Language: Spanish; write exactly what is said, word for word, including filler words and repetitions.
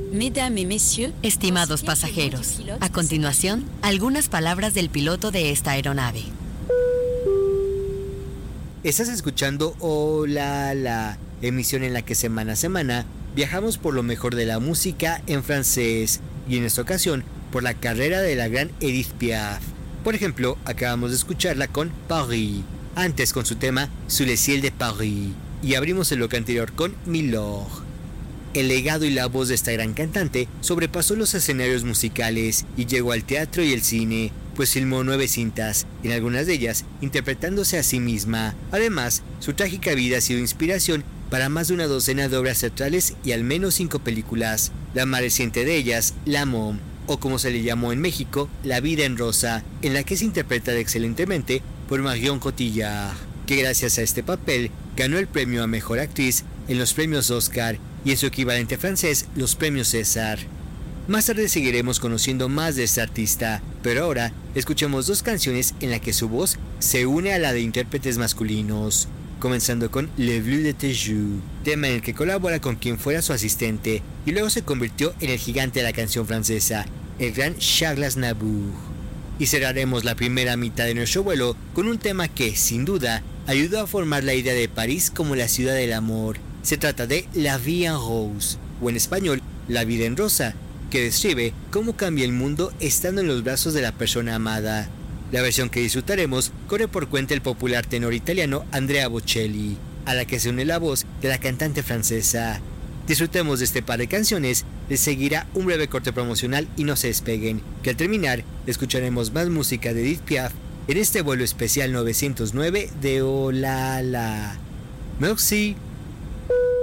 Mesdames et messieurs, estimados pasajeros, a continuación, algunas palabras del piloto de esta aeronave. Estás escuchando Hola La, emisión en la que semana a semana viajamos por lo mejor de la música en francés y en esta ocasión por la carrera de la gran Edith Piaf. Por ejemplo, acabamos de escucharla con Paris, antes con su tema Sous le ciel de Paris y abrimos el bloque anterior con Milord. El legado y la voz de esta gran cantante sobrepasó los escenarios musicales y llegó al teatro y el cine, pues filmó nueve cintas, en algunas de ellas interpretándose a sí misma. Además, su trágica vida ha sido inspiración para más de una docena de obras teatrales y al menos cinco películas. La más reciente de ellas, La Môme, o como se le llamó en México, La vida en rosa, en la que es interpretada excelentemente por Marion Cotillard, que gracias a este papel ganó el premio a Mejor Actriz en los premios Oscar y en su equivalente francés, los premios César. Más tarde seguiremos conociendo más de esta artista, pero ahora escuchemos dos canciones en las que su voz se une a la de intérpretes masculinos, comenzando con Le Bleu de tes joues, tema en el que colabora con quien fuera su asistente y luego se convirtió en el gigante de la canción francesa, el gran Charles Aznavour. Y cerraremos la primera mitad de nuestro vuelo con un tema que, sin duda, ayudó a formar la idea de París como la ciudad del amor. Se trata de La vie en rose, o en español, La vida en rosa, que describe cómo cambia el mundo estando en los brazos de la persona amada. La versión que disfrutaremos corre por cuenta del popular tenor italiano Andrea Bocelli, a la que se une la voz de la cantante francesa. Disfrutemos de este par de canciones, les seguirá un breve corte promocional y no se despeguen, que al terminar escucharemos más música de Edith Piaf en este vuelo especial novecientos nueve de Hola La. Merci.